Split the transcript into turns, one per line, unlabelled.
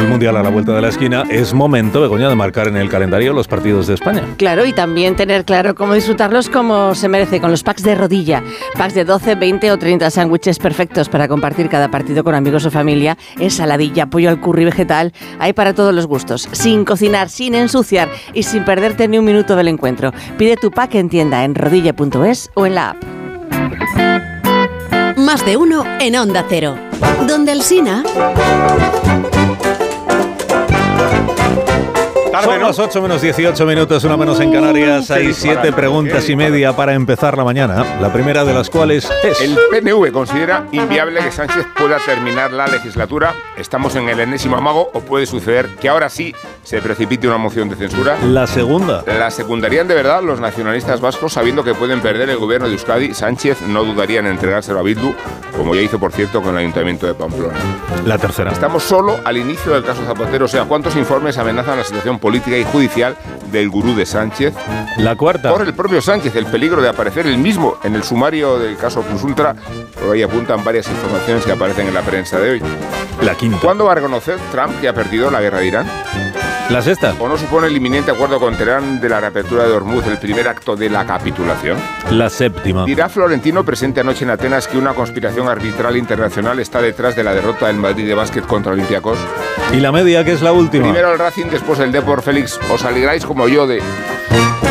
Mundial a la vuelta de la esquina, es momento, Begoña, de marcar en el calendario los partidos de España.
Claro, y también tener claro cómo disfrutarlos como se merece, con los packs de rodilla. Packs de 12, 20 o 30 sándwiches perfectos para compartir cada partido con amigos o familia. Ensaladilla, pollo al curry vegetal, hay para todos los gustos. Sin cocinar, sin ensuciar y sin perderte ni un minuto del encuentro. Pide tu pack en tienda en rodilla.es o en la app.
Más de uno en Onda Cero. Donde Alsina.
Son las 8 menos 18 minutos, una menos en Canarias. Hay 7 preguntas y media para empezar la mañana. La primera de las cuales es...
El PNV considera inviable que Sánchez pueda terminar la legislatura. ¿Estamos en el enésimo amago o puede suceder que ahora sí se precipite una moción de censura?
La segunda.
¿La secundarían de verdad los nacionalistas vascos sabiendo que pueden perder el gobierno de Euskadi? Sánchez no dudaría en entregárselo a Bildu, como ya hizo, por cierto, con el Ayuntamiento de Pamplona.
La tercera.
Estamos solo al inicio del caso Zapatero. O sea, ¿cuántos informes amenazan la situación política y judicial del gurú de Sánchez?
La cuarta.
Corre el propio Sánchez el peligro de aparecer él mismo en el sumario del caso Plus Ultra. Por ahí apuntan varias informaciones que aparecen en la prensa de hoy.
La quinta.
¿Cuándo va a reconocer Trump que ha perdido la guerra de Irán?
La sexta.
¿O no supone el inminente acuerdo con Teherán de la reapertura de Hormuz el primer acto de la capitulación?
La séptima.
Dirá Florentino, presente anoche en Atenas, que una conspiración arbitral internacional está detrás de la derrota del Madrid de básquet contra Olympiacos.
Y la media, que es la última.
Primero el Racing, después el Depor. Félix, os alegráis como yo de